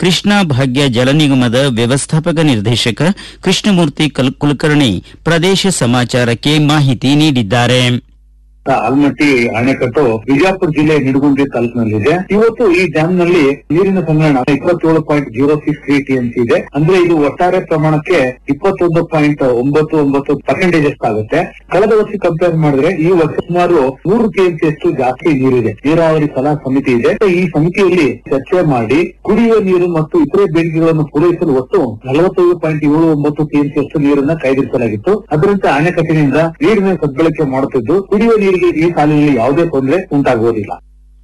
ಕೃಷ್ಣಾ ಭಾಗ್ಯ ಜಲ ನಿಗಮದ ವ್ಯವಸ್ಥಾಪಕ ನಿರ್ದೇಶಕ ಕೃಷ್ಣಮೂರ್ತಿ ಕುಲಕರ್ಣಿ ಪ್ರದೇಶ ಸಮಾಚಾರಕ್ಕೆ ಮಾಹಿತಿ ನೀಡಿದ್ದಾರೆ. ಆಲ್ಮಟ್ಟಿ ಅಣೆಕಟ್ಟು ಬಿಜಾಪುರ ಜಿಲ್ಲೆ ನಿಡಗುಂದಿ ತಾಲೂಕಿನಲ್ಲಿದೆ. ಇವತ್ತು ಈ ಡ್ಯಾಮ್ ನಲ್ಲಿ ನೀರಿನ ಸಂಗ್ರಹಣ 27.063 TMC ಇದೆ. ಅಂದ್ರೆ ಇದು ಒಟ್ಟಾರೆ ಪ್ರಮಾಣಕ್ಕೆ 21.99% ಆಗುತ್ತೆ. ಕಳೆದ ವರ್ಷ ಕಂಪೇರ್ ಮಾಡಿದ್ರೆ ಈ ವರ್ಷ ಸುಮಾರು 100 TMC ಅಷ್ಟು ಜಾಸ್ತಿ ನೀರಿದೆ. ನೀರಾವರಿ ಸಲಹಾ ಸಮಿತಿ ಇದೆ. ಈ ಸಮಿತಿಯಲ್ಲಿ ಚರ್ಚೆ ಮಾಡಿ ಕುಡಿಯುವ ನೀರು ಮತ್ತು ಇತರೆ ಬೇಡಿಕೆಗಳನ್ನು ಪೂರೈಸಲು ಒಟ್ಟು 45.79 TMC ಅಷ್ಟು ನೀರನ್ನ ಕಾಯ್ದಿರಿಸಲಾಗಿತ್ತು. ಅದರಂತೆ ಅಣೆಕಟ್ಟಿನಿಂದ ನೀರಿನ ಸದ್ಬಳಕೆ ಮಾಡುತ್ತಿದ್ದು ಕುಡಿಯುವ ನೀರಿಗೆ ಈ ಸಾಲಿನಲ್ಲಿ ಯಾವುದೇ ತೊಂದರೆ ಉಂಟಾಗುವುದಿಲ್ಲ.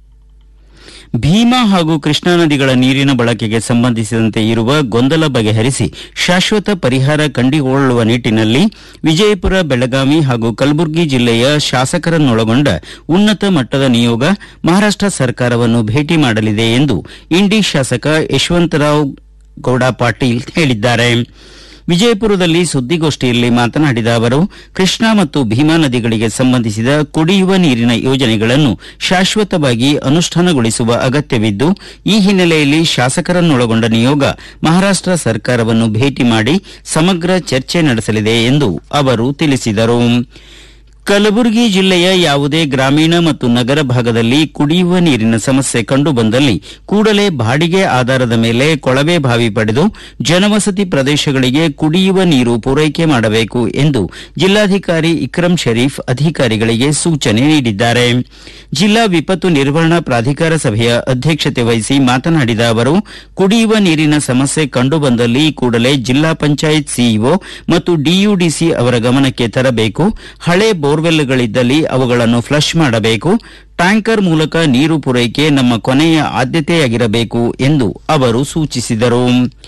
ಭೀಮಾ ಹಾಗೂ ಕೃಷ್ಣಾ ನದಿಗಳ ನೀರಿನ ಬಳಕೆಗೆ ಸಂಬಂಧಿಸಿದಂತೆ ಇರುವ ಗೊಂದಲ ಬಗೆಹರಿಸಿ ಶಾಶ್ವತ ಪರಿಹಾರ ಕಂಡುಕೊಳ್ಳುವ ನಿಟ್ಟಿನಲ್ಲಿ ವಿಜಯಪುರ, ಬೆಳಗಾವಿ ಹಾಗೂ ಕಲಬುರಗಿ ಜಿಲ್ಲೆಯ ಶಾಸಕರನ್ನೊಳಗೊಂಡ ಉನ್ನತ ಮಟ್ಟದ ನಿಯೋಗ ಮಹಾರಾಷ್ಟ್ರ ಸರ್ಕಾರವನ್ನು ಭೇಟಿ ಮಾಡಲಿದೆ ಎಂದು ಇಂಡಿ ಶಾಸಕ ಯಶವಂತರಾವ್ ಗೌಡ ಪಾಟೀಲ್ ಹೇಳಿದ್ದಾರೆ. ವಿಜಯಪುರದಲ್ಲಿ ಸುದ್ದಿಗೋಷ್ಠಿಯಲ್ಲಿ ಮಾತನಾಡಿದ ಅವರು, ಕೃಷ್ಣಾ ಮತ್ತು ಭೀಮಾ ನದಿಗಳಿಗೆ ಸಂಬಂಧಿಸಿದ ಕುಡಿಯುವ ನೀರಿನ ಯೋಜನೆಗಳನ್ನು ಶಾಶ್ವತವಾಗಿ ಅನುಷ್ಠಾನಗೊಳಿಸುವ ಅಗತ್ಯವಿದ್ದು, ಈ ಹಿನ್ನೆಲೆಯಲ್ಲಿ ಶಾಸಕರನ್ನೊಳಗೊಂಡ ನಿಯೋಗ ಮಹಾರಾಷ್ಟ್ರ ಸರ್ಕಾರವನ್ನು ಭೇಟಿ ಮಾಡಿ ಸಮಗ್ರ ಚರ್ಚೆ ನಡೆಸಲಿದೆ ಎಂದು ಅವರು ತಿಳಿಸಿದರು. ಕಲಬುರಗಿ ಜಿಲ್ಲೆಯ ಯಾವುದೇ ಗ್ರಾಮೀಣ ಮತ್ತು ನಗರ ಭಾಗದಲ್ಲಿ ಕುಡಿಯುವ ನೀರಿನ ಸಮಸ್ಯೆ ಕಂಡುಬಂದಲ್ಲಿ ಕೂಡಲೇ ಬಾಡಿಗೆ ಆಧಾರದ ಮೇಲೆ ಕೊಳವೆ ಬಾವಿ ಪಡೆದು ಜನವಸತಿ ಪ್ರದೇಶಗಳಿಗೆ ಕುಡಿಯುವ ನೀರು ಪೂರೈಕೆ ಮಾಡಬೇಕು ಎಂದು ಜಿಲ್ಲಾಧಿಕಾರಿ ಇಕ್ರಂ ಶರೀಫ್ ಅಧಿಕಾರಿಗಳಿಗೆ ಸೂಚನೆ ನೀಡಿದ್ದಾರೆ. ಜಿಲ್ಲಾ ವಿಪತ್ತು ನಿರ್ವಹಣಾ ಪ್ರಾಧಿಕಾರ ಸಭೆಯ ಅಧ್ಯಕ್ಷತೆ ವಹಿಸಿ ಮಾತನಾಡಿದ ಅವರು, ಕುಡಿಯುವ ನೀರಿನ ಸಮಸ್ಯೆ ಕಂಡುಬಂದಲ್ಲಿ ಕೂಡಲೇ ಜಿಲ್ಲಾ ಪಂಚಾಯತ್ ಸಿಇಒ ಮತ್ತು ಡಿಯುಡಿಸಿ ಅವರ ಗಮನಕ್ಕೆ ತರಬೇಕು. ಹಳೆ ಬೋರ್ವೆಲ್ಗಳಿದ್ದಲ್ಲಿ ಅವುಗಳನ್ನು ಫ್ಲಶ್ ಮಾಡಬೇಕು. ಟ್ಯಾಂಕರ್ ಮೂಲಕ ನೀರು ಪೂರೈಕೆ ನಮ್ಮ ಕೊನೆಯ ಆದ್ಯತೆಯಾಗಿರಬೇಕು ಎಂದು ಅವರು ಸೂಚಿಸಿದರು.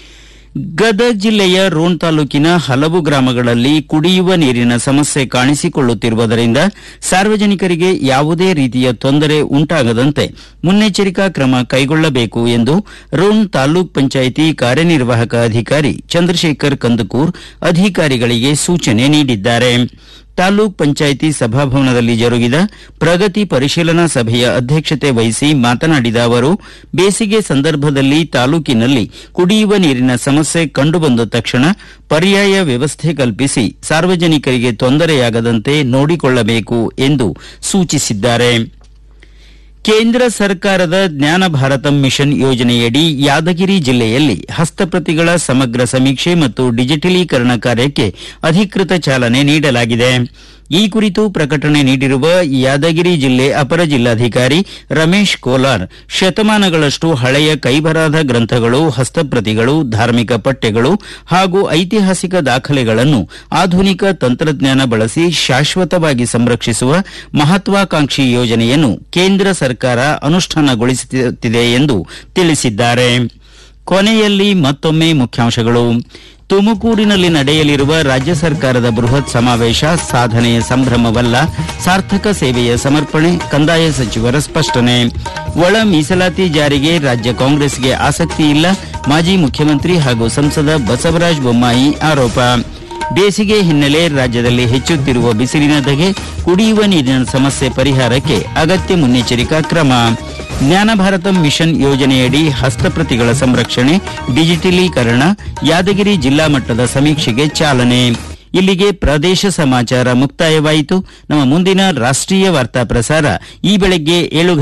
ಗದಗ ಜಿಲ್ಲೆಯ ರೋಣ ತಾಲೂಕಿನ ಹಲವು ಗ್ರಾಮಗಳಲ್ಲಿ ಕುಡಿಯುವ ನೀರಿನ ಸಮಸ್ಯೆ ಕಾಣಿಸಿಕೊಳ್ಳುತ್ತಿರುವುದರಿಂದ ಸಾರ್ವಜನಿಕರಿಗೆ ಯಾವುದೇ ರೀತಿಯ ತೊಂದರೆ ಉಂಟಾಗದಂತೆ ಮುನ್ನೆಚ್ಚರಿಕಾ ಕ್ರಮ ಕೈಗೊಳ್ಳಬೇಕು ಎಂದು ರೋಣ ತಾಲೂಕ್ ಪಂಚಾಯಿತಿ ಕಾರ್ಯನಿರ್ವಾಹಕ ಅಧಿಕಾರಿ ಚಂದ್ರಶೇಖರ್ ಕಂದಕೂರ್ ಅಧಿಕಾರಿಗಳಿಗೆ ಸೂಚನೆ ನೀಡಿದ್ದಾರೆ. ತಾಲೂಕ್ ಪಂಚಾಯಿತಿ ಸಭಾಭವನದಲ್ಲಿ ಜರುಗಿದ ಪ್ರಗತಿ ಪರಿಶೀಲನಾ ಸಭೆಯ ಅಧ್ಯಕ್ಷತೆ ವಹಿಸಿ ಮಾತನಾಡಿದ ಅವರು, ಬೇಸಿಗೆ ಸಂದರ್ಭದಲ್ಲಿ ತಾಲೂಕಿನಲ್ಲಿ ಕುಡಿಯುವ ನೀರಿನ ಸಮಸ್ಯೆ ಕಂಡುಬಂದ ತಕ್ಷಣ ಪರ್ಯಾಯ ವ್ಯವಸ್ಥೆ ಕಲ್ಪಿಸಿ ಸಾರ್ವಜನಿಕರಿಗೆ ತೊಂದರೆಯಾಗದಂತೆ ನೋಡಿಕೊಳ್ಳಬೇಕು ಎಂದು ಸೂಚಿಸಿದ್ದಾರೆ. ಕೇಂದ್ರ ಸರ್ಕಾರದ ಜ್ಞಾನ ಭಾರತಂ ಮಿಷನ್ ಯೋಜನೆಯಡಿ ಯಾದಗಿರಿ ಜಿಲ್ಲೆಯಲ್ಲಿ ಹಸ್ತಪ್ರತಿಗಳ ಸಮಗ್ರ ಸಮೀಕ್ಷೆ ಮತ್ತು ಡಿಜಿಟಲೀಕರಣ ಕಾರ್ಯಕ್ಕೆ ಅಧಿಕೃತ ಚಾಲನೆ ನೀಡಲಾಗಿದೆ. ಈ ಕುರಿತು ಪ್ರಕಟಣೆ ನೀಡಿರುವ ಯಾದಗಿರಿ ಜಿಲ್ಲೆ ಅಪರ ಜಿಲ್ಲಾಧಿಕಾರಿ ರಮೇಶ್ ಕೋಲಾರ್, ಶತಮಾನಗಳಷ್ಟು ಹಳೆಯ ಕೈಬರಹದ ಗ್ರಂಥಗಳು, ಹಸ್ತಪ್ರತಿಗಳು, ಧಾರ್ಮಿಕ ಪಠ್ಯಗಳು ಹಾಗೂ ಐತಿಹಾಸಿಕ ದಾಖಲೆಗಳನ್ನು ಆಧುನಿಕ ತಂತ್ರಜ್ಞಾನ ಬಳಸಿ ಶಾಶ್ವತವಾಗಿ ಸಂರಕ್ಷಿಸುವ ಮಹತ್ವಾಕಾಂಕ್ಷಿ ಯೋಜನೆಯನ್ನು ಕೇಂದ್ರ ಸರ್ಕಾರ ಅನುಷ್ಠಾನಗೊಳಿಸುತ್ತಿದೆ ಎಂದು ತಿಳಿಸಿದ್ದಾರೆ. ಕೊನೆಯಲ್ಲಿ ಮತ್ತೊಮ್ಮೆ ಮುಖ್ಯಾಂಶಗಳು. ತುಮಕೂರಿನಲ್ಲಿ ನಡೆಯಲಿರುವ ರಾಜ್ಯ ಸರ್ಕಾರದ ಬೃಹತ್ ಸಮಾವೇಶ ಸಾಧನೆಯ ಸಂಭ್ರಮವಲ್ಲ, ಸಾರ್ಥಕ ಸೇವೆಯ ಸಮರ್ಪಣೆ, ಕಂದಾಯ ಸಚಿವರ ಸ್ಪಷ್ಟನೆ. ಒಳ ಮೀಸಲಾತಿ ಜಾರಿಗೆ ರಾಜ್ಯ ಕಾಂಗ್ರೆಸ್ಗೆ ಆಸಕ್ತಿ ಇಲ್ಲ, ಮಾಜಿ ಮುಖ್ಯಮಂತ್ರಿ ಹಾಗೂ ಸಂಸದ ಬಸವರಾಜ ಬೊಮ್ಮಾಯಿ ಆರೋಪ. ಬೇಸಿಗೆ ಹಿನ್ನೆಲೆ ರಾಜ್ಯದಲ್ಲಿ ಹೆಚ್ಚುತ್ತಿರುವ ಬಿಸಿಲಿನ ಧಗೆ, ಕುಡಿಯುವ ನೀರಿನ ಸಮಸ್ಯೆ ಪರಿಹಾರಕ್ಕೆ ಅಗತ್ಯ ಮುನ್ನೆಚ್ಚರಿಕಾ ಕ್ರಮ. ಜ್ಞಾನ ಭಾರತಂ ಮಿಷನ್ ಯೋಜನೆಯಡಿ ಹಸ್ತಪ್ರತಿಗಳ ಸಂರಕ್ಷಣೆ, ಡಿಜಿಟಲೀಕರಣ, ಯಾದಗಿರಿ ಜಿಲ್ಲಾ ಮಟ್ಟದ ಸಮೀಕ್ಷೆಗೆ ಚಾಲನೆ. ಇಲ್ಲಿಗೆ ಪ್ರದೇಶ ಸಮಾಚಾರ ಮುಕ್ತಾಯವಾಯಿತು. ನಮ್ಮ ಮುಂದಿನ ರಾಷ್ಟ್ರೀಯ ವಾರ್ತಾ ಪ್ರಸಾರ ಈ ಬೆಳಗ್ಗೆ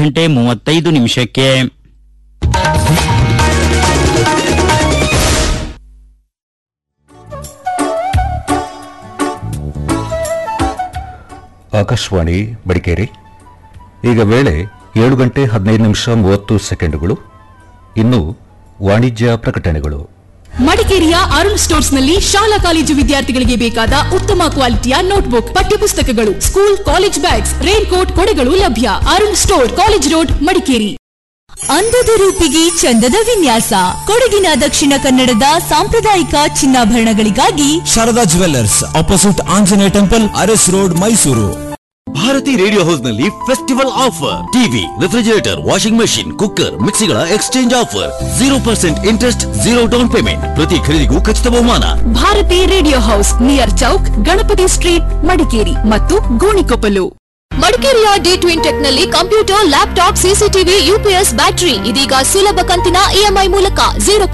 7:35 ಆಕಾಶವಾಣಿ ಮಡಿಕೇರಿ. ಈಗ ವೇಳೆ 7:15 ಇನ್ನು ವಾಣಿಜ್ಯ ಪ್ರಕಟಣೆಗಳು. ಮಡಿಕೇರಿಯ ಅರುಣ್ ಸ್ಟೋರ್ಸ್ನಲ್ಲಿ ಶಾಲಾ ಕಾಲೇಜು ವಿದ್ಯಾರ್ಥಿಗಳಿಗೆ ಬೇಕಾದ ಉತ್ತಮ ಕ್ವಾಲಿಟಿಯ ನೋಟ್ಬುಕ್, ಪಠ್ಯಪುಸ್ತಕಗಳು, school college bags, rain coat, ಕೊಡೆಗಳು ಲಭ್ಯ. Arun store, college road, Madikeri. ಅಂದದ ರೂಪಿಗೆ ಚಂದದ ವಿನ್ಯಾಸ, ಕೊಡಗಿನ ದಕ್ಷಿಣ ಕನ್ನಡದ ಸಾಂಪ್ರದಾಯಿಕ ಚಿನ್ನಾಭರಣಗಳಿಗಾಗಿ Sharada jewellers, opposite Anjaneya temple, Aras road, Mysuru. Bharati radio house ನಲ್ಲಿ festival offer, TV, refrigerator, washing machine, cooker, ಮಿಕ್ಸಿಗಳ exchange offer, 0% interest, 0 down payment, ಪ್ರತಿ ಖರೀದಿಗೂ ಖಚಿತ ಬಹುಮಾನ. Bharati radio house, near Chowk, Ganapati street, Madikeri ಮತ್ತು ಗೋಣಿಕೊಪ್ಪಲು. ಮಡಿಕೇರಿಯ ಡಿ2ಇನ್ ಟೆಕ್ ನಲ್ಲಿ computer, laptop, CCTV, UPS, battery ಇದೀಗ ಸುಲಭ ಕಂತಿನ ಇಎಂಐ ಮೂಲಕ 0%